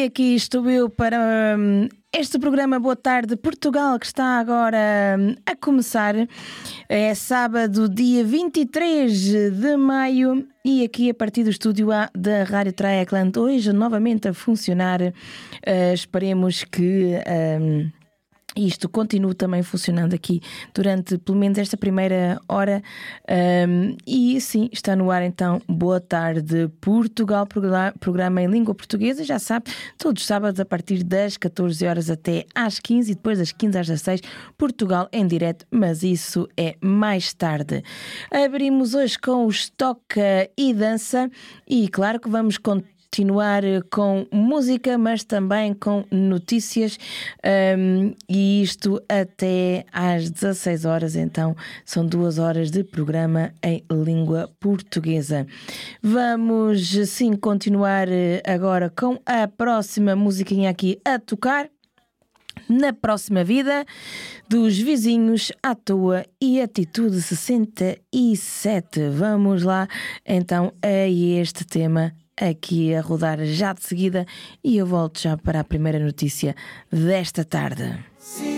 aqui estou eu para este programa Boa Tarde Portugal, que está agora a começar. É sábado, dia 23 de maio, e aqui a partir do estúdio A da Rádio Triathlon, hoje novamente a funcionar. Esperemos que isto continua também funcionando aqui durante pelo menos esta primeira hora. E sim, está no ar então Boa Tarde Portugal, programa em língua portuguesa, já sabe, todos os sábados a partir das 14 horas até às 15 e depois das 15 às 16, Portugal em direto, mas isso é mais tarde. Abrimos hoje com os Toca e Dança e claro que vamos continuar com música, mas também com notícias, e isto até às 16 horas, então são 2 horas de programa em língua portuguesa. Vamos sim continuar agora com a próxima musiquinha aqui a tocar. Na Próxima Vida, dos Vizinhos à Toa e Atitude 67. Vamos lá então a este tema aqui a rodar já de seguida, e eu volto já para a primeira notícia desta tarde.